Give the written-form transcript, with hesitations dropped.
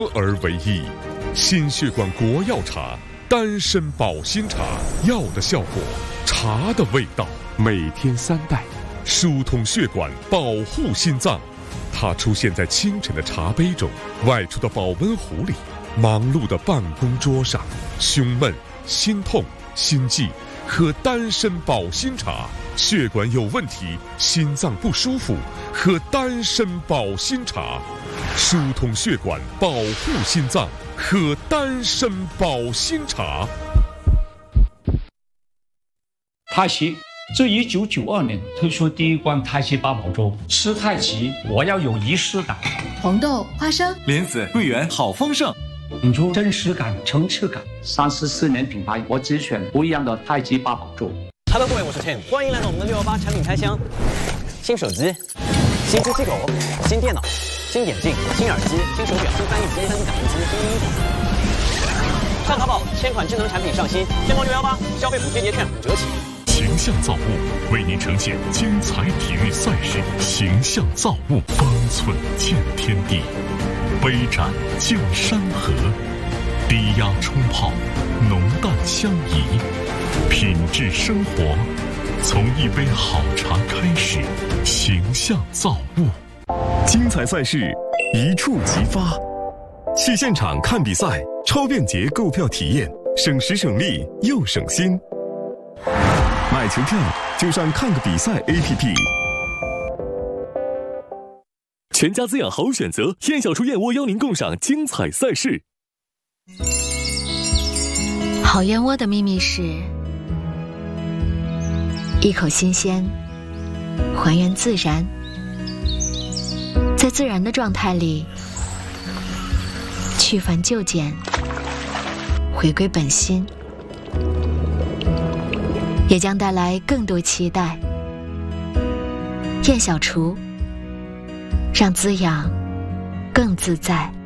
而为一。心血管国药茶，丹参保心茶，药的效果，茶的味道。每天3袋，疏通血管，保护心脏。它出现在清晨的茶杯中，外出的保温壶里，忙碌的办公桌上。胸闷、心痛、心悸，喝丹参保心茶。血管有问题，心脏不舒服，喝丹参保心茶。疏通血管，保护心脏，喝丹参保心茶。 太极自1992年推出第一罐太极八宝粥，吃太极我要有仪式感。 红豆、花生、 莲子、桂圆，好丰盛， 引出真实感、层次感。34年品牌，我只选不一样的太极八宝粥。 Hello， 各位，我是 Tim， 欢迎来到我们的618产品开箱。新手机、新机器狗、新电脑、新眼镜、新耳机、新手表、新翻译机、新感应机、新衣服。上淘宝，1000款智能产品上新，天猫618消费补贴节券5折起。 形象造物为您呈现精彩体育赛事，形象造物，方寸见天地，杯盏见山河，低压冲泡，浓淡相宜，品质生活，从一杯好茶开始。形象造物， 精彩赛事一触即发，去现场看比赛，超便捷购票体验，省时省力又省心。买球票就上看个比赛 APP。 全家滋养好选择，燕小厨燕窝邀您共赏精彩赛事。 好燕窝的秘密是一口新鲜，还原自然，在自然的状态里去繁就简，回归本心，也将带来更多期待。燕小厨，让滋养更自在。